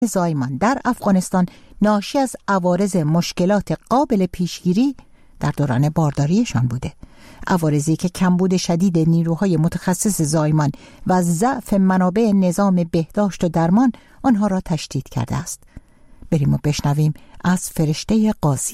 زایمان در افغانستان ناشی از عوارض مشکلات قابل پیشگیری در دوران بارداریشان بوده. عوارضی که کمبود شدید نیروهای متخصص زایمان و ضعف منابع نظام بهداشت و درمان آنها را تشدید کرده است. بریم و بشنویم از فرشته قاضی.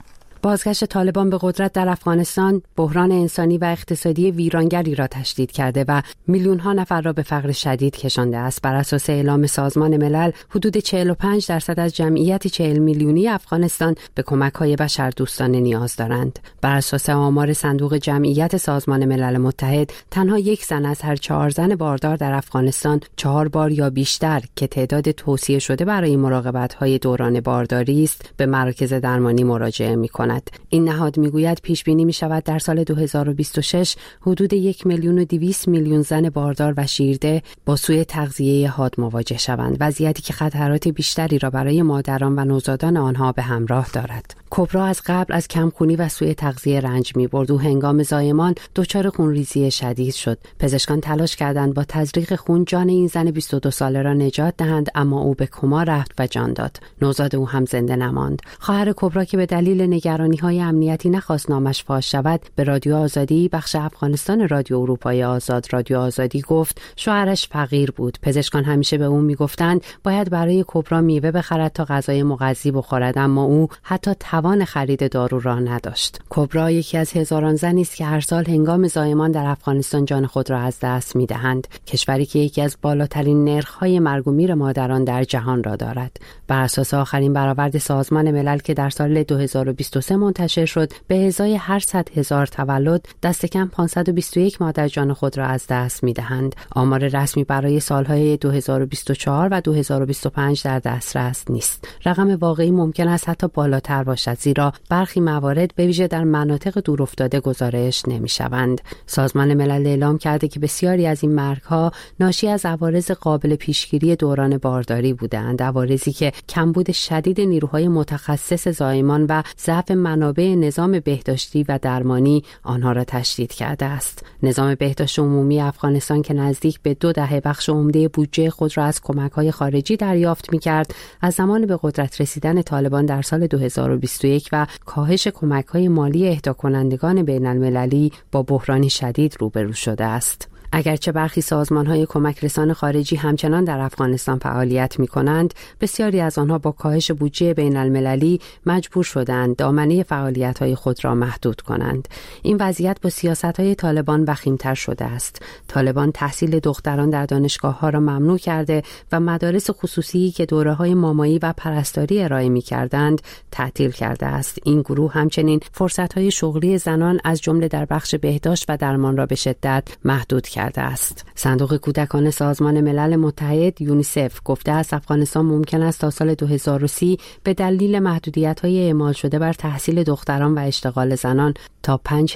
بازگشت طالبان به قدرت در افغانستان بحران انسانی و اقتصادی ویرانگری را تشدید کرده و میلیون‌ها نفر را به فقر شدید کشانده است. بر اساس اعلام سازمان ملل، حدود 45% از جمعیت 40 میلیونی افغانستان به کمک‌های بشردوستانه نیاز دارند. بر اساس آمار صندوق جمعیت سازمان ملل متحد، تنها یک زن از هر 4 زن باردار در افغانستان 4 بار یا بیشتر که تعداد توصیه شده برای مراقبت‌های دوران بارداری است، به مراکز درمانی مراجعه می‌کند. این نهاد میگوید پیش بینی می شود در سال 2026 حدود 1,200,000,000 زن باردار و شیرده با سوء تغذیه حاد مواجه شوند، وضعیتی که خطرات بیشتری را برای مادران و نوزادان آنها به همراه دارد. کبرا از قبل از کمخونی و سوء تغذیه رنج می‌برد و هنگام زایمان دچار خونریزی شدید شد. پزشکان تلاش کردند با تزریق خون جان این زن 22 ساله را نجات دهند، اما او به کما رفت و جان داد. نوزاد او هم زنده نماند. خواهر کبرا که به دلیل نگرانی‌های امنیتی نخواست نامش فاش شود، به رادیو آزادی بخش افغانستان رادیو اروپای آزاد رادیو آزادی گفت شوهرش فقیر بود. پزشکان همیشه به او میگفتند باید برای کبرا میوه بخرد تا غذای مغذی بخورد، اما او حتی توان خرید دارو را نداشت. کبرا یکی از هزاران زنی است که هر سال هنگام زایمان در افغانستان جان خود را از دست می‌دهند. کشوری که یکی از بالاترین نرخ‌های مرگ و میر مادران در جهان را دارد. بر اساس آخرین برآورد سازمان ملل که در سال 2023 منتشر شد، به ازای هر 100,000 تولد دست کم 521 مادر جان خود را از دست می‌دهند. آمار رسمی برای سال‌های 2024 و 2025 در دسترس نیست. رقم واقعی ممکن است حتی بالاتر باشد، زیرا برخی موارد به ویژه در مناطق دورافتاده گزارش نمی‌شوند. سازمان ملل اعلام کرده که بسیاری از این مرگ‌ها ناشی از عوارض قابل پیشگیری دوران بارداری بودند، عوارضی که کمبود شدید نیروهای متخصص زایمان و ضعف منابع نظام بهداشتی و درمانی آنها را تشدید کرده است. نظام بهداشت عمومی افغانستان که نزدیک به 2 دهه بخش عمده بودجه خود را از کمک‌های خارجی دریافت می‌کرد، از زمان به قدرت رسیدن طالبان در سال 2021 و کاهش کمک‌های مالی اهدا کنندگان بین‌المللی با بحرانی شدید روبرو شده است. اگرچه برخی سازمان‌های کمک رسان خارجی همچنان در افغانستان فعالیت می‌کنند، بسیاری از آنها با کاهش بودجه بین‌المللی مجبور شدند دامنه فعالیت‌های خود را محدود کنند. این وضعیت با سیاست‌های طالبان وخیم‌تر شده است. طالبان تحصیل دختران در دانشگاه‌ها را ممنوع کرده و مدارس خصوصی که دوره‌های مامایی و پرستاری ارائه می‌کردند تعطیل کرده است. این گروه همچنین فرصت‌های شغلی زنان از جمله در بخش بهداشت و درمان را به شدت محدود کرده است. صندوق کودکان سازمان ملل متحد یونیسف گفته است افغانستان ممکن است تا سال 2030 به دلیل محدودیت‌های اعمال شده بر تحصیل دختران و اشتغال زنان تا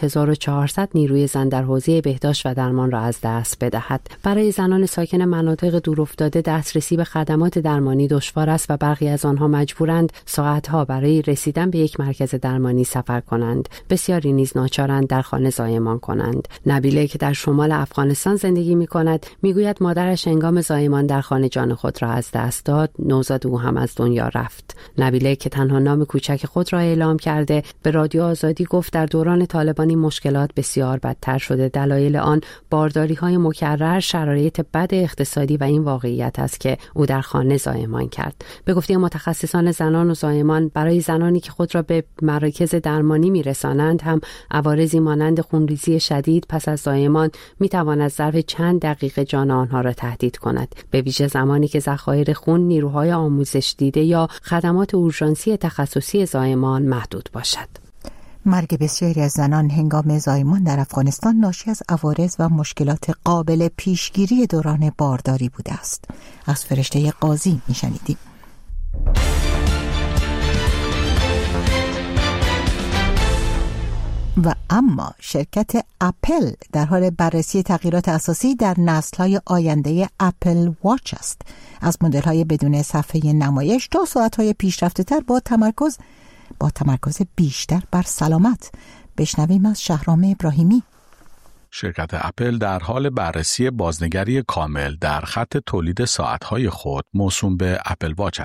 5400 نیروی زن در حوزه بهداشت و درمان را از دست بدهد. برای زنان ساکن مناطق دورافتاده دسترسی به خدمات درمانی دشوار است و برخی از آنها مجبورند ساعت‌ها برای رسیدن به یک مرکز درمانی سفر کنند. بسیاری نیز ناچارند در خانه زایمان کنند. نبیله که در شمال افغانستان زندگی می‌کند میگوید مادرش هنگام زایمان در خانه جان خود را از دست داد، نوزاد او هم از دنیا رفت. نبیله که تنها نام کوچک خود را اعلام کرده به رادیو آزادی گفت در دوران طالبانی مشکلات بسیار بدتر شده. دلایل آن بارداری‌های مکرر، شرایط بد اقتصادی و این واقعیت است که او در خانه زایمان کرد. به گفته متخصصان زنان و زایمان، برای زنانی که خود را به مراکز درمانی می‌رسانند هم عوارضی مانند خونریزی شدید پس از زایمان می‌تواند ظرف چند دقیقه جان آنها را تهدید کند، به ویژه زمانی که ذخایر خون، نیروهای آموزش دیده یا خدمات اورژانسی تخصصی زایمان محدود باشد. مرگ بسیاری از زنان هنگام زایمان در افغانستان ناشی از عوارض و مشکلات قابل پیشگیری دوران بارداری بوده است. از فرشته قاضی می‌شنیدیم. و اما شرکت اپل در حال بررسی تغییرات اساسی در نسل‌های آینده اپل واچ است. از مدل‌های بدون صفحه نمایش تا ساعت‌های پیشرفته‌تر با تمرکز بیشتر بر سلامت. بشنویم از شهرام ابراهیمی. شرکت اپل در حال بررسی بازنگری کامل در خط تولید ساعت‌های خود موسوم به اپل واچ